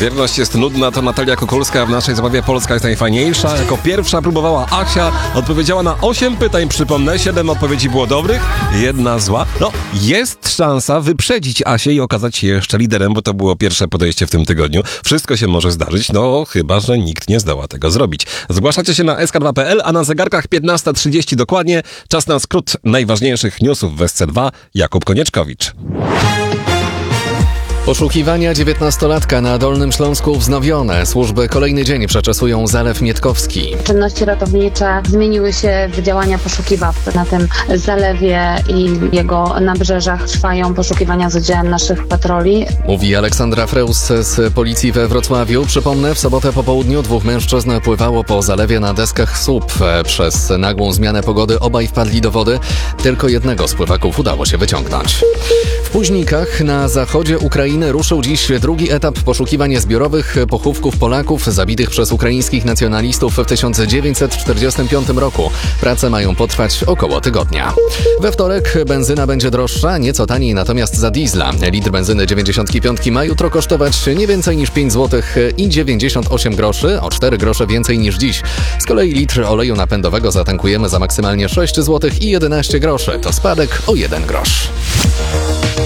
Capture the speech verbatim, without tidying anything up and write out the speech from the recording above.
Wierność jest nudna, to Natalia Kukulska w naszej zabawie Polska jest najfajniejsza. Jako pierwsza próbowała Asia, odpowiedziała na osiem pytań, przypomnę, siedem odpowiedzi było dobrych, jedna zła. No, jest szansa wyprzedzić Asię i okazać się jeszcze liderem, bo to było pierwsze podejście w tym tygodniu. Wszystko się może zdarzyć, no chyba że nikt nie zdoła tego zrobić. Zgłaszacie się na S K dwa kropka P L, a na zegarkach piętnasta trzydzieści dokładnie. Czas na skrót najważniejszych newsów w S C dwa. Jakub Konieczkowicz. Poszukiwania dziewiętnastolatka na Dolnym Śląsku wznowione. Służby kolejny dzień przeczesują Zalew Mietkowski. Czynności ratownicze zmieniły się w działania poszukiwawcze. Na tym zalewie i jego nabrzeżach trwają poszukiwania z udziałem naszych patroli. Mówi Aleksandra Freus z policji we Wrocławiu. Przypomnę, w sobotę po południu dwóch mężczyzn pływało po zalewie na deskach słup. Przez nagłą zmianę pogody obaj wpadli do wody. Tylko jednego z pływaków udało się wyciągnąć. W Późnikach na zachodzie Ukrainy ruszył dziś drugi etap poszukiwań zbiorowych pochówków Polaków zabitych przez ukraińskich nacjonalistów w tysiąc dziewięćset czterdziestym piątym roku. Prace mają potrwać około tygodnia. We wtorek benzyna będzie droższa, nieco taniej natomiast za diesla. Litr benzyny dziewięćdziesiąt pięć ma jutro kosztować nie więcej niż pięć złotych i dziewięćdziesiąt osiem groszy, o cztery grosze więcej niż dziś. Z kolei litr oleju napędowego zatankujemy za maksymalnie sześć złotych i jedenaście groszy. To spadek o jeden grosz.